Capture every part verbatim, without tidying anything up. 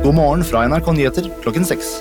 God morgen fra N R K Nyheter klokken seks.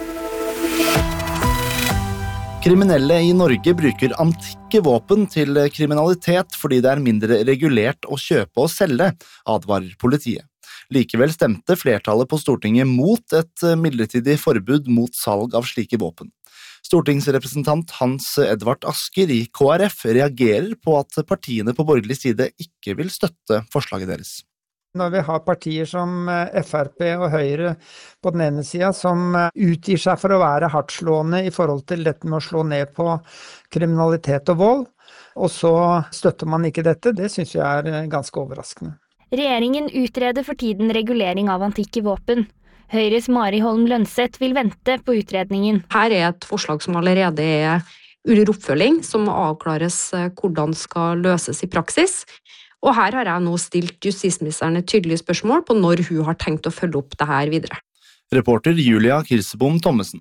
Kriminelle i Norge bruker antikke våpen til kriminalitet fordi det er mindre regulert å kjøpe og selge, advarer politiet. Likevel stemte flertallet på Stortinget mot et midlertidig forbud mot salg av slike våpen. Stortingsrepresentant Hans Edvard Asker i K R F reagerer på at partiene på borgerlig side ikke vil støtte forslaget deres. Når vi har partier som F R P og Høyre på den ene siden som utgir seg for å være hardtslående i forhold til dette med å slå ned på kriminalitet og vold, og så støtter man ikke dette, det synes jeg er ganske overraskende. Regjeringen utreder for tiden regulering av antikke våpen. Høyres Mari Holm Lønseth vil vente på utredningen. Her er et forslag som allerede er under oppfølging, som må avklares hvordan skal løses i praksis. Og her har jeg nå stilt justisministeren et tydelig spørsmål på når hun har tenkt å følge opp det her videre. Reporter Julia Kirsebom Thommessen.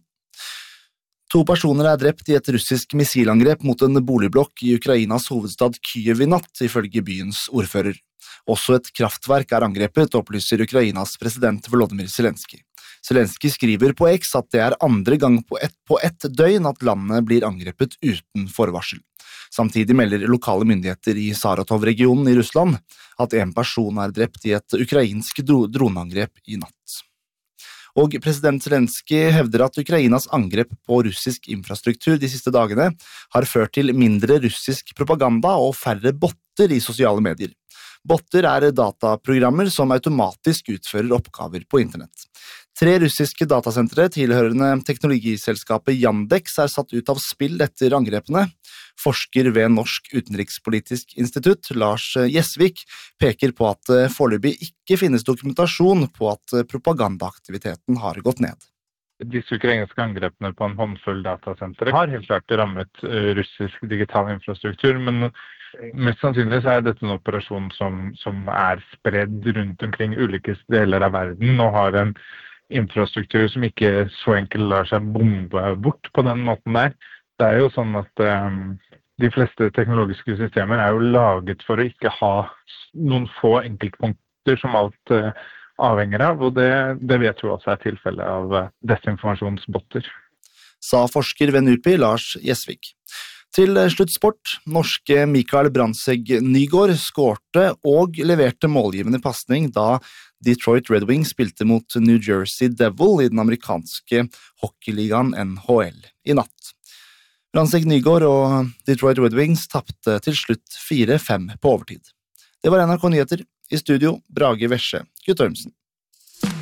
To personer er drept i et russisk missilangrep mot en boligblokk i Ukrainas hovedstad Kyiv i natt, ifølge byens ordfører. Også et kraftverk er angrepet, opplyser Ukrainas president Volodymyr Zelensky. Zelensky skriver på X at det er andre gang på ett på ett døgn at landet blir angrepet uten forvarsel. Samtidig melder lokale myndigheter i Saratov-regionen i Russland at en person er drept i et ukrainsk dro- droneangrep i natt. Og president Zelensky hevder at Ukrainas angrep på russisk infrastruktur de siste dagene har ført til mindre russisk propaganda og færre botter i sosiale medier. Botter er dataprogrammer som automatisk utfører oppgaver på internett. Tre russiske datasentre tilhørende teknologiselskapet Yandex er satt ut av spill etter angrepene. Forsker ved Norsk Utenrikspolitisk Institutt, Lars Gjesvik, peker på at det foreløpig ikke finnes dokumentasjon på at propagandaaktiviteten har gått ned. Disse ukrainske angrepene på en håndfull datasentre har helt klart rammet russisk digital infrastruktur, men mest sannsynlig så er dette en operasjon som, som er spredd rundt omkring ulike deler av verden og har en infrastruktur som ikke så enkelt lar seg bombe bort på den måten der. Det er jo sånn at um, de fleste teknologiske systemer er jo laget for å ikke ha noen få enkeltpunkter som alt uh, avhenger av, og det, det vet jo også er tilfellet av uh, desinformasjonsbotter. Sa forsker ved NUPI Lars Gjesvik. Til sluttsport, norske Mikael Brandtzæg Nygaard skårte og leverte målgivende passning da Detroit Red Wings spilte mot New Jersey Devil i den amerikanske hockeyligaen N H L i natt. Brandtzæg Nygaard og Detroit Red Wings tapte til slutt fire fem på overtid. Det var N R K Nyheter. I studio, Brage Vesje Guttormsen.